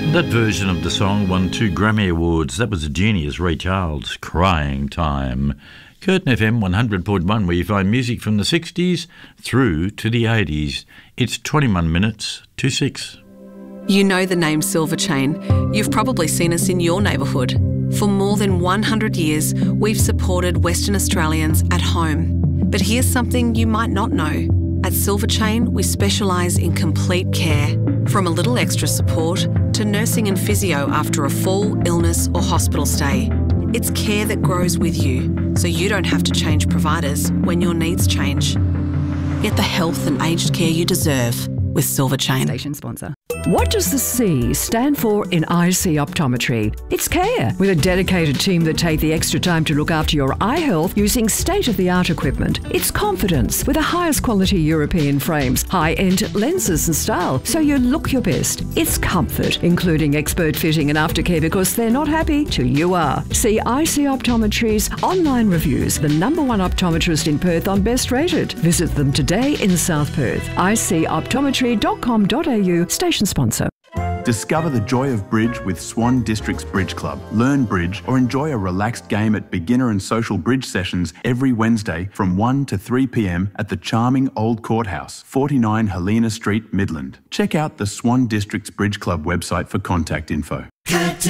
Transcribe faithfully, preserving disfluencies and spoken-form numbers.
That version of the song won two Grammy Awards. That was a genius, Ray Charles, Crying Time. Curtin F M one hundred point one, where you find music from the sixties through to the eighties. It's twenty-one minutes to six. You know the name Silver Chain. You've probably seen us in your neighbourhood. For more than one hundred years, we've supported Western Australians at home. But here's something you might not know. At Silver Chain, we specialise in complete care, from a little extra support to nursing and physio after a fall, illness or hospital stay. It's care that grows with you, so you don't have to change providers when your needs change. Get the health and aged care you deserve with Silver Chain. Station sponsor. What does the C stand for in I C Optometry? It's care, with a dedicated team that take the extra time to look after your eye health using state-of-the-art equipment. It's confidence, with the highest quality European frames, high-end lenses and style, so you look your best. It's comfort, including expert fitting and aftercare, because they're not happy till you are. See I C Optometry's online reviews, the number one optometrist in Perth on Best Rated. Visit them today in South Perth. I C optometry dot com dot a u, station sponsor. Discover the joy of bridge with Swan District's Bridge Club. Learn bridge or enjoy a relaxed game at beginner and social bridge sessions every Wednesday from one to three p m at the charming Old Courthouse, forty-nine Helena Street, Midland. Check out the Swan District's Bridge Club website for contact info.